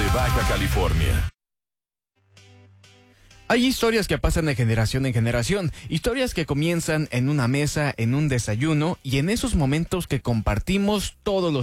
de Baja California. Hay historias que pasan de generación en generación, historias que comienzan en una mesa, en un desayuno y en esos momentos que compartimos todos los